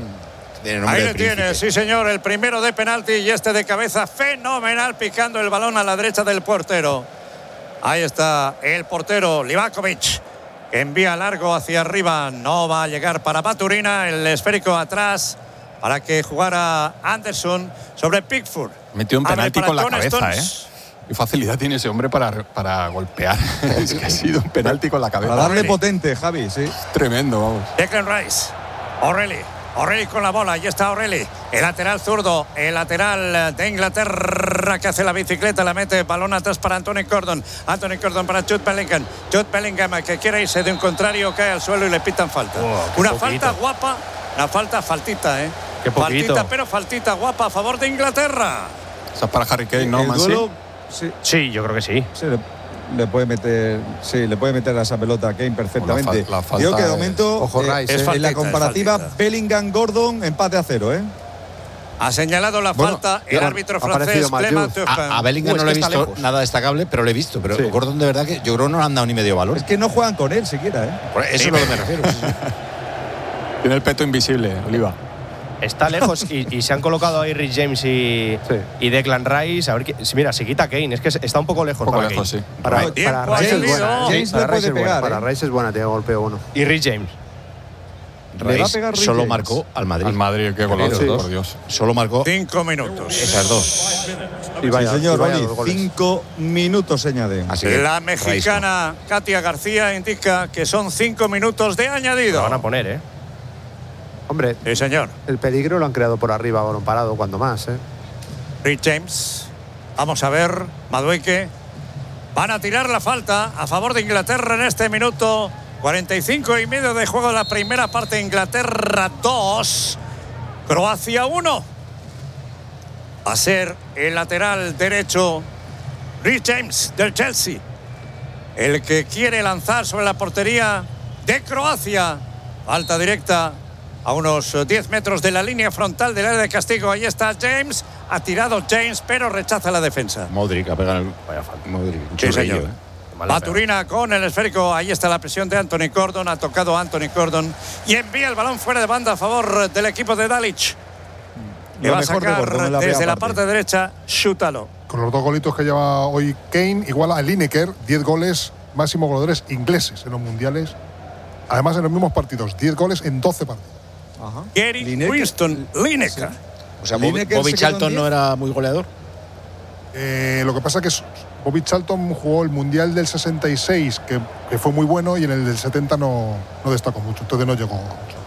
Ahí le tiene, sí señor, el primero de penalti y este de cabeza fenomenal, picando el balón a la derecha del portero. Ahí está el portero Livakovic, que envía largo hacia arriba, no va a llegar para Baturina, el esférico atrás para que jugara Anderson sobre Pickford. Metió un penalti con la cabeza, Qué facilidad tiene ese hombre para golpear. Es que ha sido un penalti con la cabeza. Para darle potente, Javi, sí. Tremendo, vamos. Declan Rice, O'Reilly con la bola, ahí está O'Reilly, el lateral zurdo, el lateral de Inglaterra que hace la bicicleta, la mete, balón atrás para Anthony Gordon para Jude Bellingham que quiere irse de un contrario, cae al suelo y le pitan falta. Una falta guapa, faltita, Qué poquito. Faltita, pero faltita guapa a favor de Inglaterra. Esa es para Harry Kane, ¿no, Mansi? Sí, yo creo que sí. Le puede meter a esa pelota a Kane perfectamente. La falta Digo que de momento, ojo, Rice, en la comparativa Bellingham-Gordon, empate a 0, Ha señalado la falta el árbitro francés Clément Turpin. A Bellingham no le he visto nada destacable, pero le he visto. Pero Gordon, de verdad, que yo creo que no le han dado ni medio valor. Es que no juegan con él siquiera, Por eso es lo que me refiero. Tiene el peto invisible, Oliva. Está lejos y se han colocado ahí Rich James y Declan Rice. A ver, mira, se quita Kane. Es que está un poco lejos. Para lejos, sí. Para Rice es buena. James le puede pegar. Para Rice es buena, tiene golpeo uno. Y Rich James. Rice solo marcó al Madrid. Al Madrid, qué golazo, por Dios. Solo marcó 5 minutos. Esas dos. Y vaya, sí, señor, 5 minutos se añaden. La mexicana Katia García indica que son 5 minutos de añadido. Lo van a poner, Hombre, sí, señor. El peligro lo han creado por arriba, balón parado, cuando más, Rich James. Vamos a ver, Madueque. Van a tirar la falta a favor de Inglaterra en este minuto. 45 y medio de juego de la primera parte. Inglaterra 2, Croacia 1. Va a ser el lateral derecho Rich James del Chelsea, el que quiere lanzar sobre la portería de Croacia. Falta directa a unos 10 metros de la línea frontal del área de castigo. Ahí está James. Ha tirado James, pero rechaza la defensa. Modric ha pegado el. Vaya falta. Modric. Sí, señor. Baturina con el esférico. Ahí está la presión de Anthony Gordon. Ha tocado Anthony Gordon y envía el balón fuera de banda a favor del equipo de Dalic, que va a sacar desde la parte derecha. Chútalo. Con los 2 golitos que lleva hoy Kane, igual a Lineker, 10 goles, máximos goleadores ingleses en los mundiales. Además, en los mismos partidos, 10 goles en 12 partidos. Gary Winston Lineker. O sea, Bobby Charlton no era muy goleador. Lo que pasa es que Bobby Charlton jugó el Mundial del 66, que fue muy bueno, y en el del 70 no destacó mucho, entonces no llegó mucho.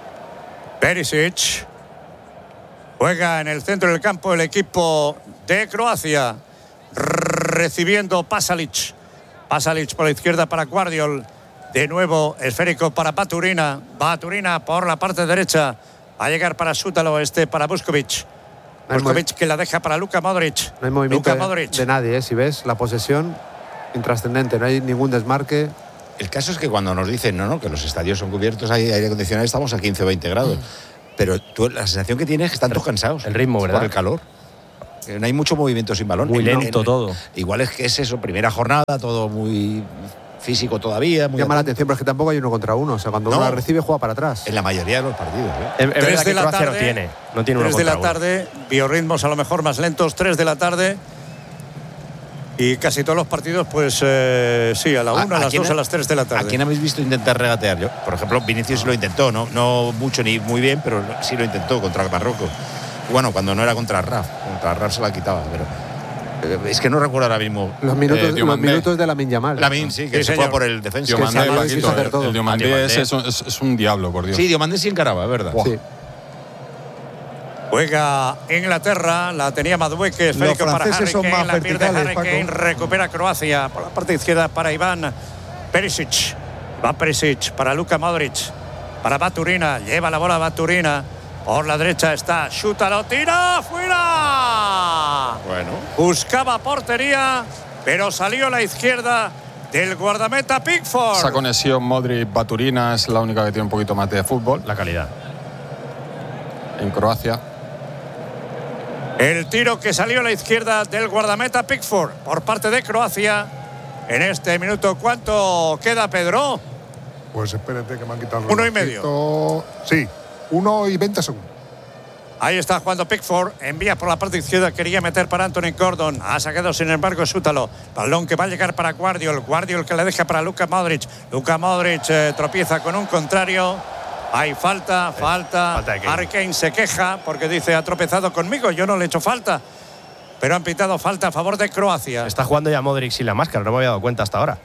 Perisic juega en el centro del campo el equipo de Croacia, recibiendo Pasalic por la izquierda para Guardiol. De nuevo esférico para Baturina por la parte derecha Va a llegar para Sútalo, para Vuskovic. Vuskovic que la deja para Luka Modric. No hay movimiento Luka Modric. de nadie, si ves la posesión intrascendente, no hay ningún desmarque. El caso es que cuando nos dicen que los estadios son cubiertos, hay aire acondicionado, estamos a 15 o 20 grados. Pero la sensación que tienes es que están todos cansados. El ritmo, ¿verdad? Por el calor. No hay mucho movimiento sin balón. Muy lento todo. Igual es que es eso, primera jornada, todo muy físico todavía. Muy llama la atención, pero es que tampoco hay 1 contra 1. O sea, cuando uno la recibe, juega para atrás. En la mayoría de los partidos. Es verdad que Croacia no tiene 1 contra 1. 3 de la tarde, biorritmos a lo mejor más lentos, 3 de la tarde. Y casi todos los partidos, pues sí, a la 1, a las 2, a las 3 de la tarde. ¿A quién habéis visto intentar regatear? Yo, por ejemplo, Vinicius lo intentó, no mucho ni muy bien, pero sí lo intentó contra Marruecos. Bueno, cuando no era contra Raf. Contra Raf se la quitaba, pero es que no recuerdo ahora mismo. Los minutos de Lamine Yamal. Lamine, sí, que se fue por el defensa. El Diomandé es un diablo, por Dios. Sí, Diomandé sí encaraba, es verdad. Sí. Juega Inglaterra, la tenía Madueke, esférico para Harry Kane, la pierde Harry Kane, recupera Croacia por la parte izquierda para Iván Perisic. Va Perisic para Luka Modric, para Baturina, lleva la bola Baturina, por la derecha está, chuta, lo tira, fuera. Bueno. Buscaba portería, pero salió a la izquierda del guardameta Pickford. Esa conexión Modric-Baturina es la única que tiene un poquito más de fútbol. La calidad. En Croacia. El tiro que salió a la izquierda del guardameta Pickford por parte de Croacia. En este minuto, ¿cuánto queda, Pedro? Pues espérate que me han quitado el 1 y medio. Sí, 1 y 20 segundos. Ahí está jugando Pickford, envía por la parte izquierda, quería meter para Anthony Gordon, ha sacado sin embargo Sútalo, balón que va a llegar para Guardiol que le deja para Luka Modric, tropieza con un contrario. Hay falta. Harry Kane se queja porque dice, ha tropezado conmigo, yo no le he hecho falta. Pero han pitado falta a favor de Croacia. Está jugando ya Modric sin la máscara, no me había dado cuenta hasta ahora.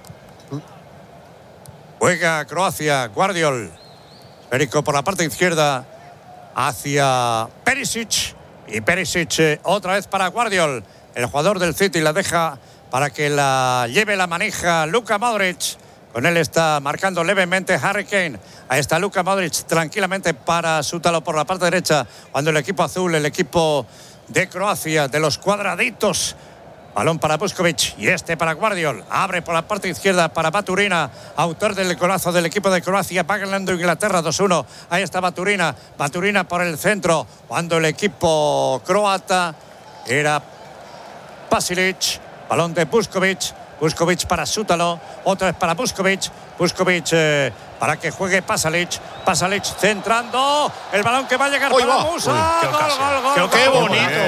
Juega Croacia, Guardiol. Esférico por la parte izquierda hacia Perisic. Y Perisic otra vez para Guardiol. El jugador del City la deja para que la lleve la manija Luka Modric. Con él está marcando levemente Harry Kane. Ahí está Luka Modric tranquilamente para Sútalo por la parte derecha. Cuando el equipo azul, el equipo de Croacia, de los cuadraditos. Balón para Vuskovic y para Guardiol. Abre por la parte izquierda para Baturina, autor del golazo del equipo de Croacia. Va ganando Inglaterra 2-1. Ahí está Baturina. Baturina por el centro. Cuando el equipo croata era Pasalic. Balón de Vuskovic. Vuskovic para Sútalo, otra vez para Vuskovic para que juegue Pasalic centrando, el balón que va a llegar para Musa. Gol, qué bonito.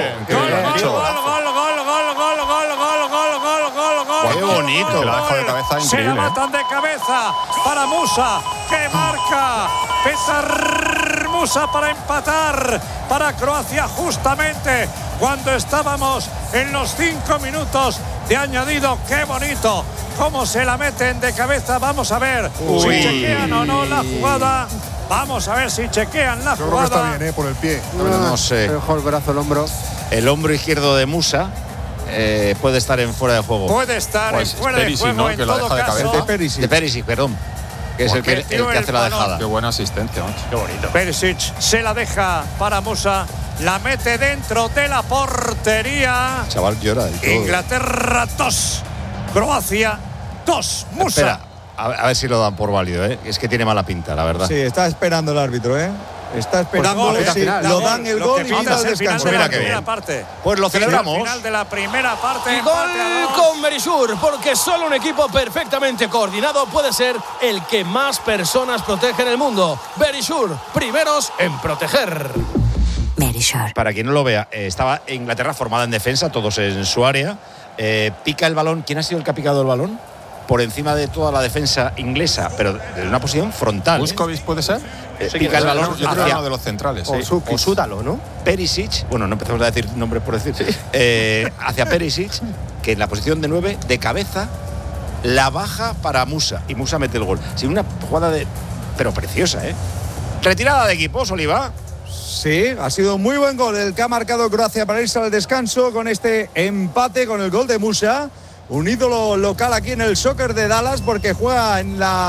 Qué bonito. La dejo de cabeza, increíble. Se la matan de cabeza para Musa, que marca Petar Musa para empatar para Croacia justamente cuando estábamos en los 5 minutos de añadido. Qué bonito cómo se la meten de cabeza. Vamos a ver si chequean o no la jugada. Vamos a ver si chequean la Yo jugada. creo que está bien, por el pie. No sé. Mejor el brazo, el hombro. El hombro izquierdo de Musa puede estar en fuera de juego. Puede estar pues en fuera de juego, ¿no? en Que la todo deja de caso. De Perisic, perdón. Que es el que hace la dejada. Qué buena asistencia, macho. Qué bonito. Perisic se la deja para Musa. La mete dentro de la portería. Chaval llora y todo. Inglaterra 2, Croacia 2. Musa. Espera, a ver si lo dan por válido, ¿eh? Es que tiene mala pinta, la verdad. Sí, está esperando el árbitro, ¿eh? Está esperando Pues si lo dan el gol y viene al descanso. Mira qué bien. Pues lo celebramos. Final de la primera parte. Y gol con Berisur, porque solo un equipo perfectamente coordinado puede ser el que más personas protege en el mundo. Berisur, primeros en proteger. Para quien no lo vea, estaba Inglaterra formada en defensa, todos en su área. Pica el balón. ¿Quién ha sido el que ha picado el balón? Por encima de toda la defensa inglesa, pero de una posición frontal. ¿Vuskovic puede ser? Pica el balón hacia uno de los centrales. O Sútalo, ¿no? Perisic, bueno, no empezamos a decir nombres por decir, hacia Perisic, que en la posición de 9, de cabeza, la baja para Musa. Y Musa mete el gol. Sin una jugada pero preciosa, ¿eh? Retirada de equipos, Oliva. Sí, ha sido muy buen gol el que ha marcado Croacia para irse al descanso con este empate, con el gol de Musa. Un ídolo local aquí en el soccer de Dallas porque juega en la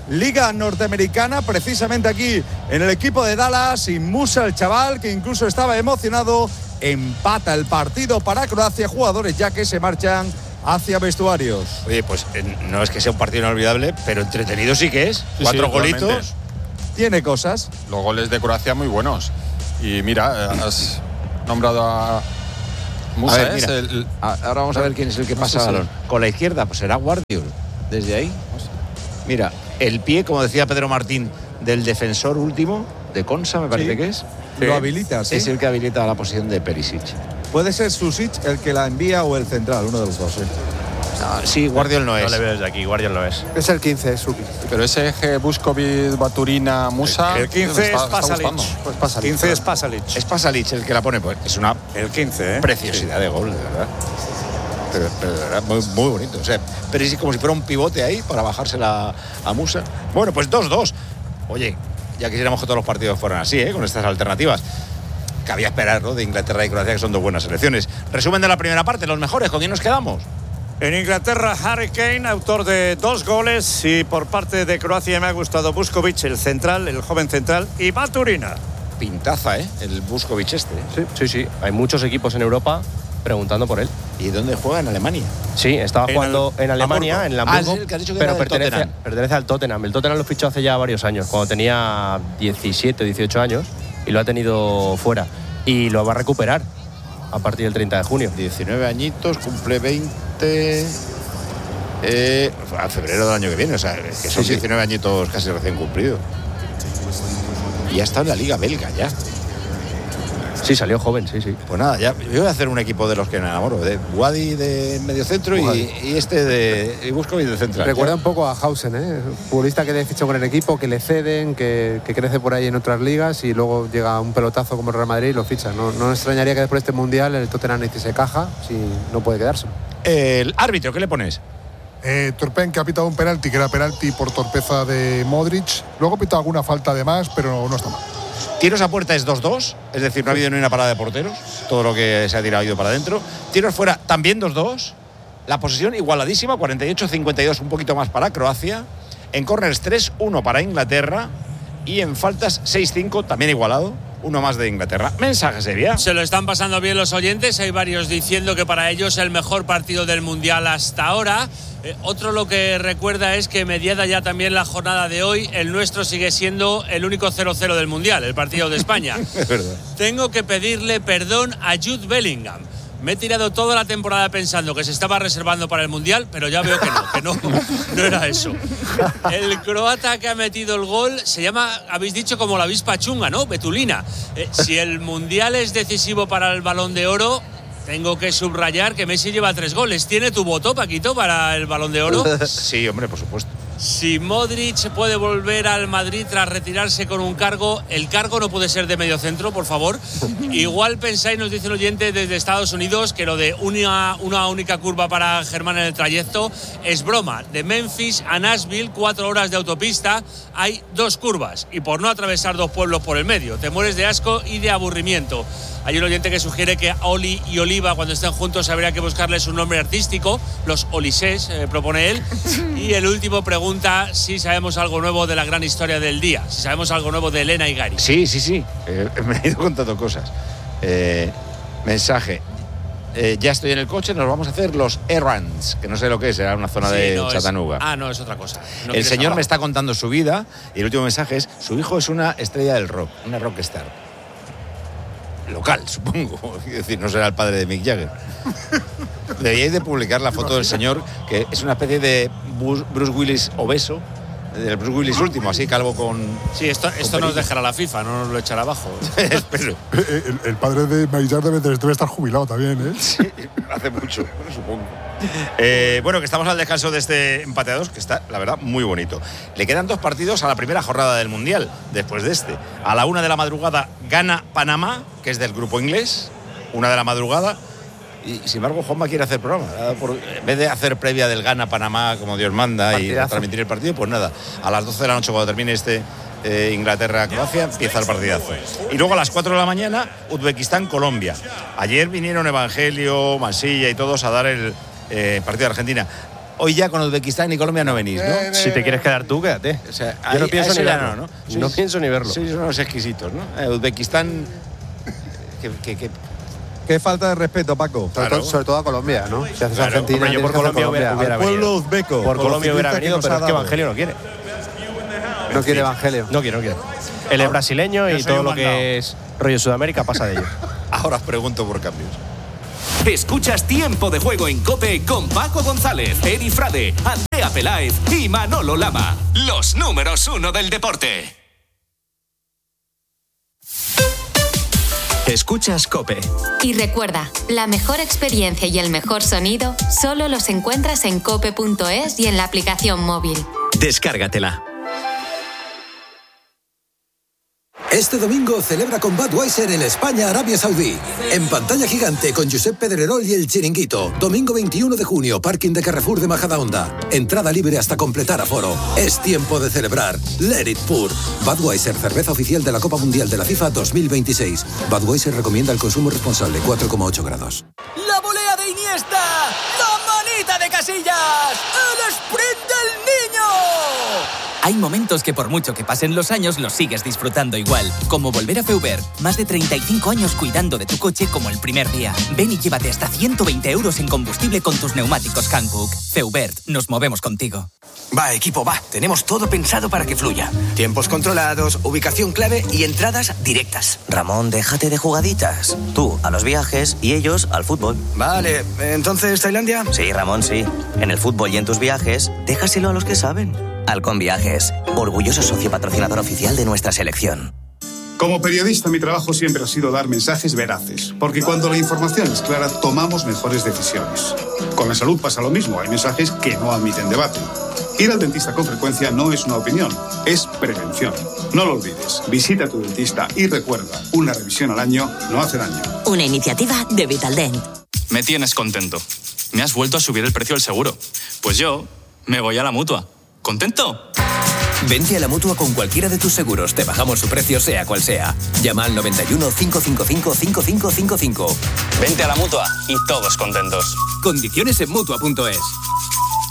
Liga Norteamericana, precisamente aquí en el equipo de Dallas, y Musa, el chaval, que incluso estaba emocionado, empata el partido para Croacia, jugadores ya que se marchan hacia vestuarios. Oye, pues no es que sea un partido inolvidable, pero entretenido sí que es. Sí, 4 sí, golitos. totalmente. Tiene cosas. Los goles de Croacia muy buenos. Y mira, has nombrado a Musa. A ver, mira, ahora vamos a ver quién es el que pasa el balón. Con la izquierda, pues será Guardiol. Desde ahí. Mira, el pie, como decía Pedro Martín, del defensor último, de Consa, me parece que es. Lo habilita, ¿sí? Es el que habilita la posición de Perisic. Puede ser Susic el que la envía o el central, uno de los dos. No, sí, Guardiol no es. No le veo desde aquí, Guardiol no es. Es el 15, es Sukic. Pero ese eje Buskovic, Baturina, Musa. El 15 es Pasalic. Pues Pasalic. 15 es Pasalic. Es Pasalic el que la pone, pues es una El 15, preciosidad de gol, de verdad. Pero de verdad, muy, muy bonito. O sea, Perisic como si fuera un pivote ahí para bajársela a Musa. Bueno, pues 2-2. Oye, ya quisiéramos que todos los partidos fueran así, con estas alternativas. Cabía esperar, ¿no? De Inglaterra y Croacia, que son dos buenas selecciones. Resumen de la primera parte, los mejores, ¿con quién nos quedamos? En Inglaterra, Harry Kane, autor de 2 goles, y por parte de Croacia me ha gustado Buskovic, el central, el joven central, y Baturina. Pintaza, el Buskovic este. Sí. Hay muchos equipos en Europa preguntando por él. ¿Y dónde juega? ¿En Alemania? Sí, estaba jugando en Alemania, en el Hamburgo, es el que has dicho que pero era del pertenece al Tottenham. El Tottenham lo fichó hace ya varios años, cuando tenía 17, 18 años, y lo ha tenido fuera. Y lo va a recuperar a partir del 30 de junio. 19 añitos, cumple 20 a febrero del año que viene, o sea, que son 19 añitos casi recién cumplidos. Y ha estado en la Liga Belga ya. Sí, salió joven, sí. Pues nada, ya yo voy a hacer un equipo de los que me enamoro, de Wadi de mediocentro y este de Buskovic de central. Recuerda un poco a Hausen, futbolista que le fichó con el equipo, que le ceden, que crece por ahí en otras ligas y luego llega un pelotazo como el Real Madrid y lo ficha. No me extrañaría que después de este mundial el Tottenham se caja si no puede quedarse. El árbitro, ¿qué le pones? Turpen, que ha pitado un penalti, que era penalti por torpeza de Modric. Luego ha pitado alguna falta de más, pero no está mal. Tiros a puerta es 2-2, es decir, no ha habido ni una parada de porteros. Todo lo que se ha tirado ha ido para adentro. Tiros fuera también 2-2. La posesión igualadísima, 48-52, un poquito más para Croacia. En corners 3-1 para Inglaterra. Y en faltas 6-5, también igualado. Uno más de Inglaterra. Mensaje, Sevilla. Se lo están pasando bien los oyentes. Hay varios diciendo que para ellos es el mejor partido del Mundial hasta ahora. Otro lo que recuerda es que mediada ya también la jornada de hoy, el nuestro sigue siendo el único 0-0 del Mundial, el partido de España. Es verdad. Tengo que pedirle perdón a Jude Bellingham. Me he tirado toda la temporada pensando que se estaba reservando para el Mundial, pero ya veo que no era eso. El croata que ha metido el gol se llama, habéis dicho, como la avispa chunga, ¿no? Betulina. Si el Mundial es decisivo para el Balón de Oro, tengo que subrayar que Messi lleva 3 goles. ¿Tiene tu voto, Paquito, para el Balón de Oro? Sí, hombre, por supuesto. Si Modric puede volver al Madrid tras retirarse con un cargo, el cargo no puede ser de mediocentro, por favor. Igual pensáis, nos dice un oyente desde Estados Unidos, que lo de una única curva para Germán en el trayecto es broma. De Memphis a Nashville, 4 horas de autopista, hay 2 curvas. Y por no atravesar 2 pueblos por el medio, te mueres de asco y de aburrimiento. Hay un oyente que sugiere que Oli y Oliva, cuando estén juntos, habría que buscarles un nombre artístico. Los Olisés, propone él. Y el último pregunta si sabemos algo nuevo de la gran historia del día. Si sabemos algo nuevo de Elena y Gary. Sí. Me he ido contando cosas. Mensaje. Ya estoy en el coche, nos vamos a hacer los errands, que no sé lo que es, era una zona de Chattanooga. No, es otra cosa. No el señor me está contando su vida y el último mensaje es: su hijo es una estrella del rock, una rockstar. Local, supongo. Es decir, no será el padre de Mick Jagger. Deberíais de publicar la foto del señor, que es una especie de Bruce Willis obeso, del Bruce Willis último, así calvo con... Sí, esto nos dejará la FIFA, no nos lo echará abajo. Espero. El padre de Mick Jagger debe estar jubilado también, Sí, hace mucho, supongo. Bueno, que estamos al descanso de este empate a 2, que está, la verdad, muy bonito. Le quedan 2 partidos a la primera jornada del Mundial, después de este. A la 1 de la madrugada gana Panamá, que es del grupo inglés, 1 de la madrugada. Y sin embargo, Juanma quiere hacer programa. En vez de hacer previa del gana Panamá, como Dios manda, partidazo, y transmitir el partido, pues nada, a las 12 de la noche, cuando termine este Inglaterra-Croacia, empieza el partidazo. Y luego a las 4 de la mañana, Uzbekistán-Colombia. Ayer vinieron Evangelio, Mansilla y todos a dar el partido de Argentina. hoy ya con Uzbekistán y Colombia no venís, ¿no? Si te quieres quedar tú, quédate. O sea, yo no pienso ni verlo. ¿no? No pienso ni verlo. Sois unos exquisitos, ¿no? Uzbekistán. Qué falta de respeto, Paco. Sobre todo a Colombia, ¿no? Si haces Argentina, hombre, yo por Colombia hubiera al pueblo venido. uzbeco. Por Colombia hubiera venido, pero es que dado. Evangelio no quiere. No quiere Evangelio. No quiere. Él es brasileño y todo lo que es rollo Sudamérica pasa de ellos. Ahora os pregunto por cambios. Escuchas Tiempo de Juego en COPE con Paco González, Edi Frade, Andrea Peláez y Manolo Lama. Los números 1 del deporte. Escuchas COPE. Y recuerda, la mejor experiencia y el mejor sonido solo los encuentras en cope.es y en la aplicación móvil. Descárgatela. Este domingo celebra con Budweiser en España-Arabia Saudí. En pantalla gigante con Josep Pedrerol y El Chiringuito. Domingo 21 de junio, parking de Carrefour de Majadahonda. Entrada libre hasta completar aforo. Es tiempo de celebrar. Let it pour. Budweiser, cerveza oficial de la Copa Mundial de la FIFA 2026. Budweiser recomienda el consumo responsable, 4,8 grados. ¡La volea de Iniesta! ¡La manita de Casillas! ¡El sprint del niño! Hay momentos que por mucho que pasen los años los sigues disfrutando igual. Como volver a Feubert. Más de 35 años cuidando de tu coche como el primer día. Ven y llévate hasta 120 euros en combustible con tus neumáticos Hankook. Feubert, nos movemos contigo. Va, equipo, va. Tenemos todo pensado para que fluya. Tiempos controlados, ubicación clave y entradas directas. Ramón, déjate de jugaditas. Tú a los viajes y ellos al fútbol. Vale, ¿entonces Tailandia? Sí, Ramón, sí. En el fútbol y en tus viajes, déjaselo a los que saben. Halcón Viajes, orgulloso socio patrocinador oficial de nuestra selección. Como periodista, mi trabajo siempre ha sido dar mensajes veraces, porque cuando la información es clara, tomamos mejores decisiones. Con la salud pasa lo mismo, hay mensajes que no admiten debate. Ir al dentista con frecuencia no es una opinión, es prevención. No lo olvides, visita a tu dentista y recuerda, una revisión al año no hace daño. Una iniciativa de Vitaldent. Me tienes contento. Me has vuelto a subir el precio del seguro. Pues yo me voy a la Mutua. ¿Contento? Vente a la Mutua con cualquiera de tus seguros. Te bajamos su precio sea cual sea. Llama al 91 555 5555. Vente a la Mutua y todos contentos. Condiciones en Mutua.es.